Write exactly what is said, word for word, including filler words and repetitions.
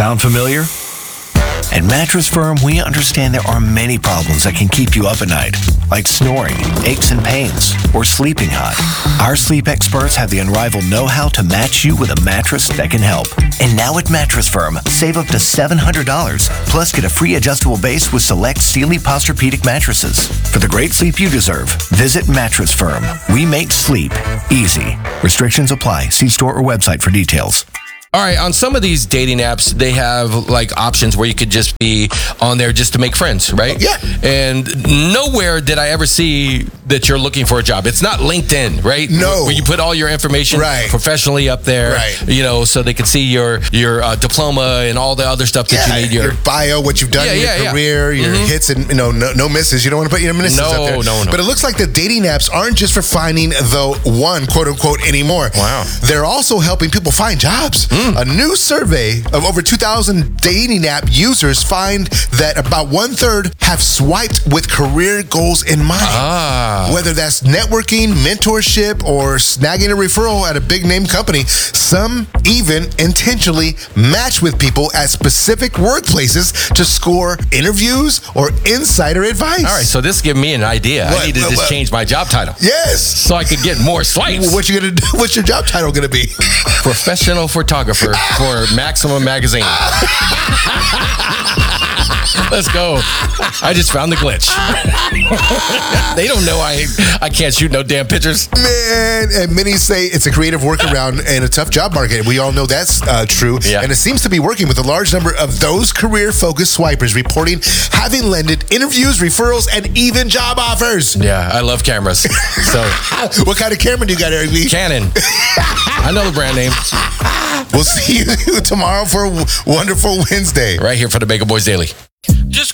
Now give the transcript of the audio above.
Sound familiar? At Mattress Firm, we understand there are many problems that can keep you up at night, like snoring, aches and pains, or sleeping hot. Our sleep experts have the unrivaled know-how to match you with a mattress that can help. And now at Mattress Firm, save up to seven hundred dollars, plus get a free adjustable base with select Sealy Posturepedic mattresses. For the great sleep you deserve, visit Mattress Firm. We make sleep easy. Restrictions apply. See store or website for details. All right, on some of these dating apps, they have like options where you could just be on there just to make friends, right? Yeah. And nowhere did I ever see that you're looking for a job. It's not LinkedIn, right? No. Where you put all your information Right. professionally up there, Right. you know, so they can see your your uh, diploma and all the other stuff that Yeah, you need. your, Your, bio, what you've done Yeah, in your yeah, yeah. career, your Mhm. hits, and you know, no, no misses. You don't want to put your misses No, up there. no, no. But it looks like the dating apps aren't just for finding the one, quote unquote, anymore. Wow. They're also helping people find jobs. A new survey of over two thousand dating app users find that about one third have swiped with career goals in mind. Ah. Whether that's networking, mentorship, or snagging a referral at a big name company, some even intentionally match with people at specific workplaces to score interviews or insider advice. all right, so this gave me an idea. What? I need to What- just what? change my job title Yes. so I could get more swipes. What you gonna do? What's your job title gonna be? Professional photographer for Maximum Magazine. Let's go. I just found the glitch. They don't know I I can't shoot no damn pictures. Man, and many say it's a creative workaround and a tough job market. We all know that's uh, true. Yeah. And it seems to be working with a large number of those career-focused swipers reporting having landed interviews, referrals, and even job offers. Yeah, I love cameras. So, What kind of camera do you got, Eric B? Canon. I know the brand name. We'll see you tomorrow for a wonderful Wednesday. Right here for the Mega Boys Daily.